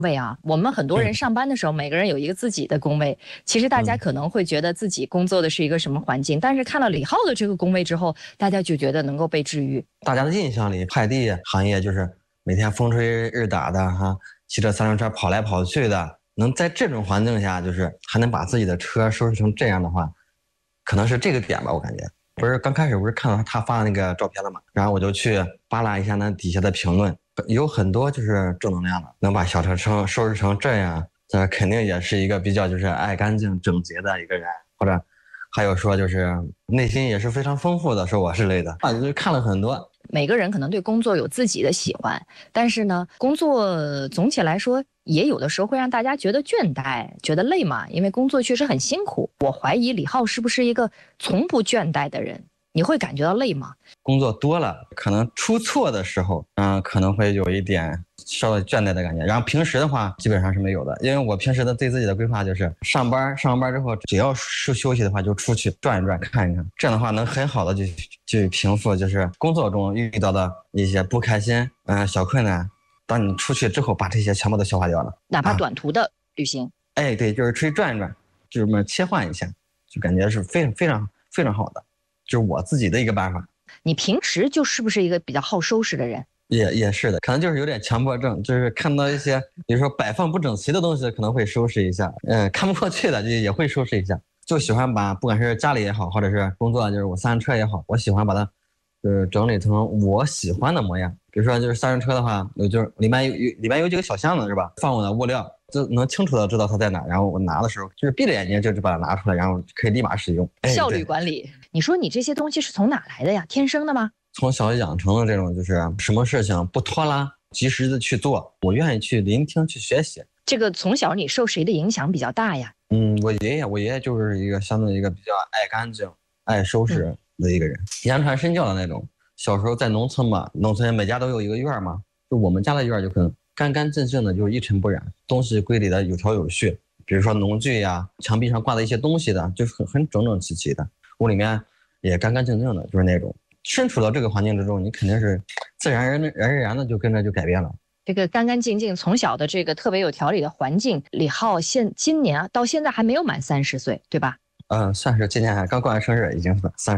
位啊，我们很多人上班的时候，每个人有一个自己的工位。其实大家可能会觉得自己工作的是一个什么环境，但是看了李浩的这个工位之后，大家就觉得能够被治愈。 大家的印象里，快递行业就是每天风吹日打的哈，骑着三轮车跑来跑去的，能在这种环境下，就是还能把自己的车收拾成这样的话，可能是这个点吧，我感觉。不是刚开始不是看到他发的那个照片了嘛，然后我就去扒拉一下那底下的评论，有很多就是正能量的，能把小车收拾成这样，这肯定也是一个比较就是爱干净整洁的一个人，或者还有说就是内心也是非常丰富的，说我之类的啊，就是看了很多。 每个人可能对工作有自己的喜欢，但是呢，工作总体来说也有的时候会让大家觉得倦怠，觉得累嘛，因为工作确实很辛苦。我怀疑李浩是不是一个从不倦怠的人？你会感觉到累吗？ 工作多了，可能出错的时候，可能会有一点稍微倦怠的感觉。然后平时的话，基本上是没有的，因为我平时的对自己的规划就是上班之后，只要是休息的话，就出去转一转，看一看，这样的话能很好的去平复就是工作中遇到的一些不开心，小困难。当你出去之后，把这些全部都消化掉了， 哪怕短途的旅行， 哎，对，就是出去转一转，就是这么切换一下，就感觉是非常好的。就是我自己的一个办法。 你平时就是不是一个比较好收拾的人？ 也是的，可能就是有点强迫症，就是看到一些比如说摆放不整齐的东西，可能会收拾一下，看不过去的就也会收拾一下，就喜欢把不管是家里也好，或者是工作就是我三轮车也好，我喜欢把它就是整理成我喜欢的模样。比如说就是三轮车的话，就是里面有几个小箱子是吧，放我的物料，就能清楚的知道它在哪，然后我拿的时候就是闭着眼睛就把它拿出来，然后可以立马使用。 效率管理。你说你这些东西是从哪来的呀？天生的吗？ 从小养成的这种就是什么事情不拖拉，及时的去做，我愿意去聆听去学习。 这个从小你受谁的影响比较大呀？ 我爷爷就是一个相对一个比较爱干净、爱收拾的一个人，言传身教的那种。小时候在农村嘛，农村每家都有一个院嘛，就我们家的院就很干干净净的，就是一尘不染，东西归理的有条有序。比如说农具呀，墙壁上挂的一些东西的，就是很整整齐齐的。屋里面也干干净净的，就是那种。身处到这个环境之中，你肯定是自然而然的就跟着就改变了。 这个干干净净，从小的这个特别有条理的环境，李浩今年到现在还没有满30岁，对吧？ 算是今年还刚过完生日，已经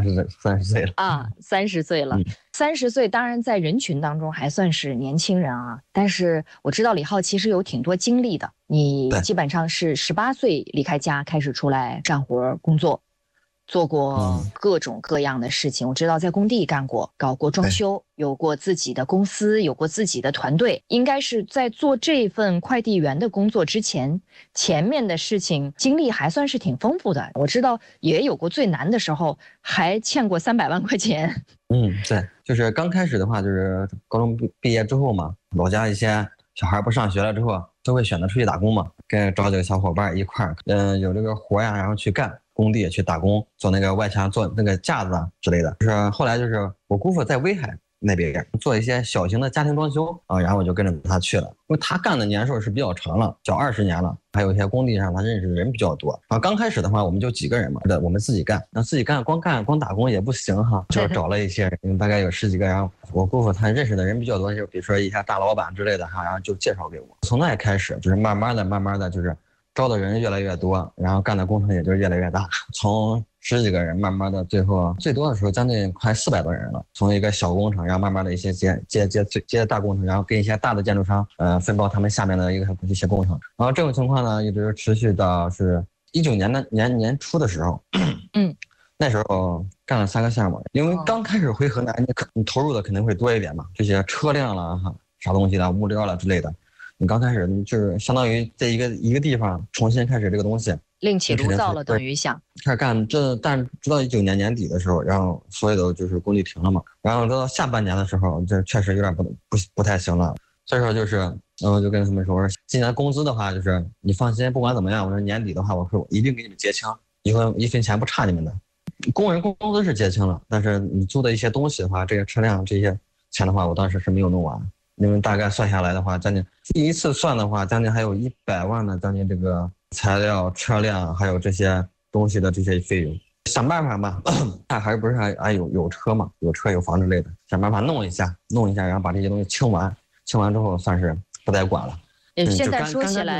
30岁了啊，30岁了。30岁当然在人群当中还算是年轻人啊，但是我知道李浩其实有挺多经历的。你基本上是18岁离开家开始出来干活工作。做过各种各样的事情，我知道在工地干过，搞过装修，有过自己的公司，有过自己的团队。应该是在做这份快递员的工作之前，前面的事情经历还算是挺丰富的。我知道也有过最难的时候，还欠过300万块钱。 对，就是刚开始的话，就是高中毕业之后嘛，老家一些小孩不上学了之后，都会选择出去打工嘛，跟找几个小伙伴一块儿，有这个活呀，然后去干。工地去打工，做那个外墙，做那个架子之类的。就是后来就是我姑父在威海那边做一些小型的家庭装修啊，然后我就跟着他去了。因为他干的年数是比较长了，小20年了，还有一些工地上他认识的人比较多啊。刚开始的话我们就几个人嘛，我们自己干，那自己干光打工也不行哈，就找了一些人，大概有10几个，然后我姑父他认识的人比较多，就比如说一些大老板之类的哈，然后就介绍给我。从那开始就是慢慢的就是招的人越来越多，然后干的工程也就越来越大，从10几个人慢慢的最后最多的时候将近快400多人了。从一个小工程，然后慢慢的一些接大工程，然后跟一些大的建筑商分包他们下面的一些工程。然后这种情况呢一直持续到是19年的年初的时候，那时候干了3个项目，因为刚开始回河南，你投入的肯定会多一点嘛，这些车辆了哈，啥东西的物料了之类的。你刚开始就是相当于在一个地方重新开始这个东西， 另起炉灶了，等于想开始干这，但直到19年年底的时候，然后所有的就是工地停了嘛，然后到下半年的时候，这确实有点不太行了，所以说就是，我就跟他们说，我说今年工资的话，就是你放心，不管怎么样，我说年底的话，我说我一定给你们结清，以后1分钱不差你们的。工人工资是结清了，但是你租的一些东西的话，这些车辆这些钱的话，我当时是没有弄完。因为大概算下来的话，将近第一次算的话，将近还有100万的将近这个材料、车辆还有这些东西的这些费用。想办法吧，还不是有车嘛，有车有房之类的，想办法弄一下，然后把这些东西清完之后算是不再管了。 现在说起来。